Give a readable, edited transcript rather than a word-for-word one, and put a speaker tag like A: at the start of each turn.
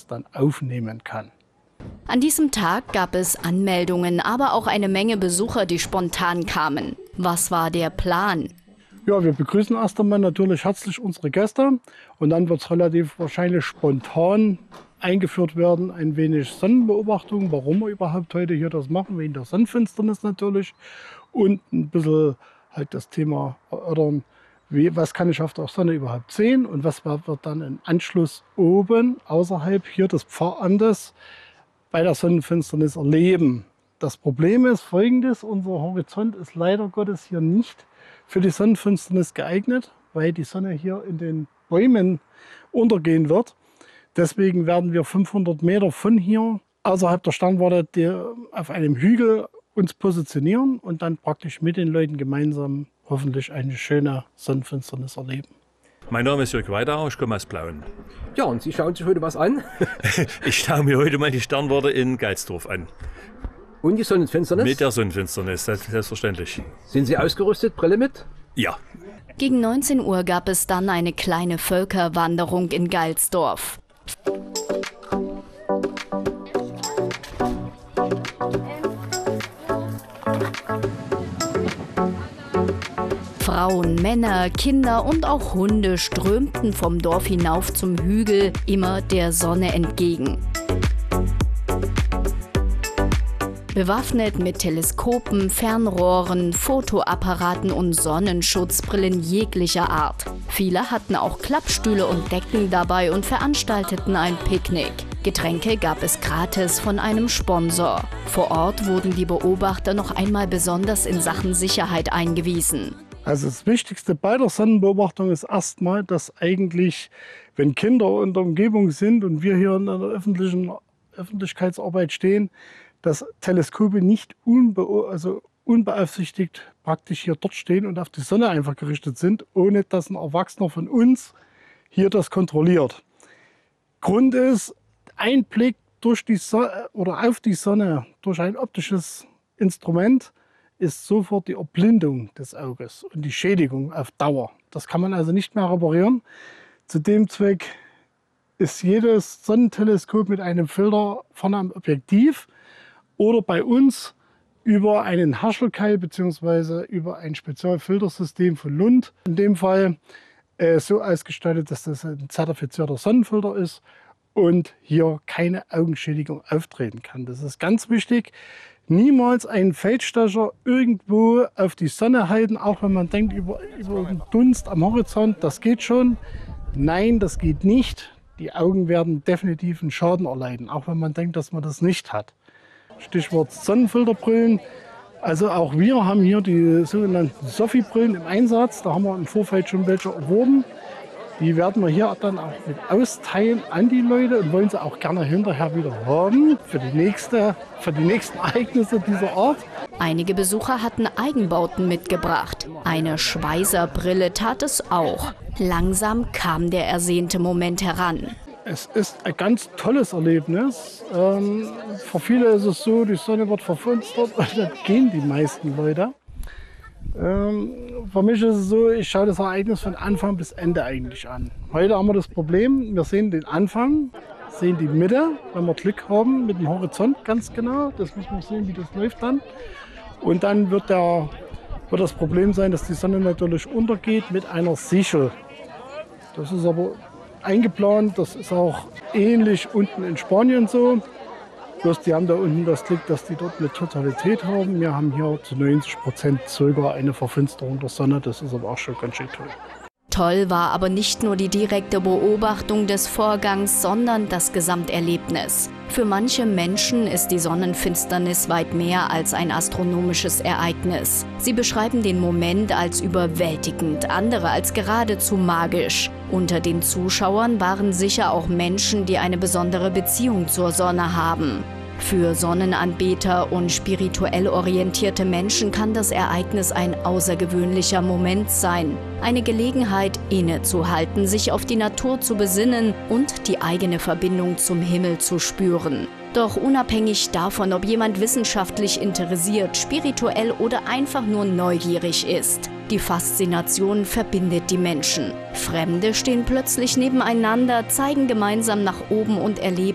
A: das dann aufnehmen kann.
B: An diesem Tag gab es Anmeldungen, aber auch eine Menge Besucher, die spontan kamen. Was war der Plan?
A: Ja, wir begrüßen erst einmal natürlich herzlich unsere Gäste und dann wird es relativ wahrscheinlich spontan eingeführt werden, ein wenig Sonnenbeobachtung, warum wir überhaupt heute hier das machen, wegen der Sonnenfinsternis natürlich und ein bisschen halt das Thema erörtern, was kann ich auf der Sonne überhaupt sehen und was wird dann im Anschluss oben außerhalb hier des Pfarramtes bei der Sonnenfinsternis erleben. Das Problem ist folgendes, unser Horizont ist leider Gottes hier nicht für die Sonnenfinsternis geeignet, weil die Sonne hier in den Bäumen untergehen wird. Deswegen werden wir 500 Meter von hier außerhalb der Sternwarte auf einem Hügel uns positionieren und dann praktisch mit den Leuten gemeinsam hoffentlich eine schöne Sonnenfinsternis erleben.
C: Mein Name ist Jörg Weidauer, ich komme aus Plauen.
D: Ja, und Sie schauen sich heute was an?
C: Ich schaue mir heute mal die Sternwarte in Geitsdorf an.
D: Und die Sonnenfinsternis?
C: Mit der Sonnenfinsternis, selbstverständlich.
D: Sind Sie ausgerüstet, Brille mit?
C: Ja.
B: Gegen 19 Uhr gab es dann eine kleine Völkerwanderung in Geitsdorf. Frauen, Männer, Kinder und auch Hunde strömten vom Dorf hinauf zum Hügel, immer der Sonne entgegen. Bewaffnet mit Teleskopen, Fernrohren, Fotoapparaten und Sonnenschutzbrillen jeglicher Art. Viele hatten auch Klappstühle und Decken dabei und veranstalteten ein Picknick. Getränke gab es gratis von einem Sponsor. Vor Ort wurden die Beobachter noch einmal besonders in Sachen Sicherheit eingewiesen.
A: Also das Wichtigste bei der Sonnenbeobachtung ist erstmal, dass eigentlich, wenn Kinder in der Umgebung sind und wir hier in einer Öffentlichkeitsarbeit stehen, dass Teleskope nicht unbeaufsichtigt praktisch hier dort stehen und auf die Sonne einfach gerichtet sind, ohne dass ein Erwachsener von uns hier das kontrolliert. Grund ist, ein Blick durch die Sonne oder auf die Sonne durch ein optisches Instrument ist sofort die Erblindung des Auges und die Schädigung auf Dauer. Das kann man also nicht mehr reparieren. Zu dem Zweck ist jedes Sonnenteleskop mit einem Filter vorne am Objektiv oder bei uns über einen Haschelkeil bzw. über ein Spezialfiltersystem von Lund. In dem Fall so ausgestattet, dass das ein zertifizierter Sonnenfilter ist und hier keine Augenschädigung auftreten kann. Das ist ganz wichtig. Niemals einen Feldstecher irgendwo auf die Sonne halten, auch wenn man denkt über den Dunst am Horizont, das geht schon. Nein, das geht nicht. Die Augen werden definitiv einen Schaden erleiden, auch wenn man denkt, dass man das nicht hat. Stichwort Sonnenfilterbrillen. Also auch wir haben hier die sogenannten Sophi-Brillen im Einsatz. Da haben wir im Vorfeld schon welche erworben. Die werden wir hier dann auch mit austeilen an die Leute und wollen sie auch gerne hinterher wieder haben für die nächsten Ereignisse dieser Art.
B: Einige Besucher hatten Eigenbauten mitgebracht. Eine Schweißerbrille tat es auch. Langsam kam der ersehnte Moment heran.
A: Es ist ein ganz tolles Erlebnis. Für viele ist es so, die Sonne wird verfinstert und dann gehen die meisten Leute. Für mich ist es so, ich schaue das Ereignis von Anfang bis Ende eigentlich an. Heute haben wir das Problem, wir sehen den Anfang, sehen die Mitte, wenn wir Glück haben, mit dem Horizont ganz genau. Das müssen wir sehen, wie das läuft dann. Und dann wird das Problem sein, dass die Sonne natürlich untergeht mit einer Sichel. Das ist aber eingeplant, das ist auch ähnlich unten in Spanien so. Bloß die haben da unten das Glück, dass die dort eine Totalität haben. Wir haben hier zu 90% sogar eine Verfinsterung der Sonne. Das ist aber auch schon ganz schön toll.
B: Toll war aber nicht nur die direkte Beobachtung des Vorgangs, sondern das Gesamterlebnis. Für manche Menschen ist die Sonnenfinsternis weit mehr als ein astronomisches Ereignis. Sie beschreiben den Moment als überwältigend, andere als geradezu magisch. Unter den Zuschauern waren sicher auch Menschen, die eine besondere Beziehung zur Sonne haben. Für Sonnenanbeter und spirituell orientierte Menschen kann das Ereignis ein außergewöhnlicher Moment sein. Eine Gelegenheit, innezuhalten, sich auf die Natur zu besinnen und die eigene Verbindung zum Himmel zu spüren. Doch unabhängig davon, ob jemand wissenschaftlich interessiert, spirituell oder einfach nur neugierig ist, die Faszination verbindet die Menschen. Fremde stehen plötzlich nebeneinander, zeigen gemeinsam nach oben und erleben